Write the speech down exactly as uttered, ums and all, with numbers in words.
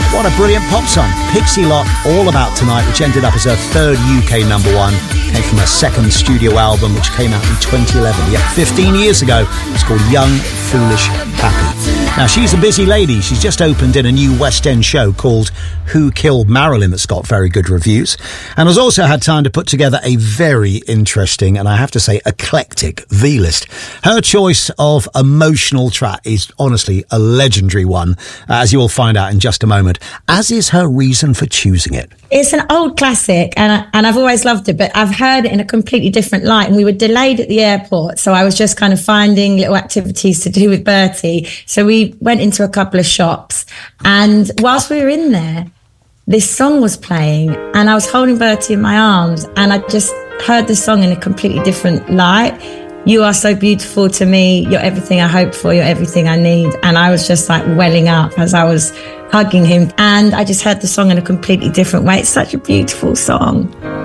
What a brilliant pop song. Pixie Lott, All About Tonight, which ended up as her third U K number one. Came from her second studio album, which came out in twenty eleven. Yeah, fifteen years ago. It's called Young, Foolish, Happy. Now, she's a busy lady. She's just opened in a new West End show called Who Killed Marilyn that's got very good reviews, and has also had time to put together a very interesting and, I have to say, eclectic V-list. Her choice of emotional track is honestly a legendary one, as you will find out in just a moment, as is her reason for choosing it. It's an old classic, and I, and I've always loved it, but I've heard it in a completely different light. And we were delayed at the airport, so I was just kind of finding little activities to do with Bertie. So we went into a couple of shops, and whilst we were in there, this song was playing, and I was holding Bertie in my arms, and I just heard the song in a completely different light. You are so beautiful to me. You're everything I hope for. You're everything I need. And I was just like welling up as I was hugging him. And I just heard the song in a completely different way. It's such a beautiful song.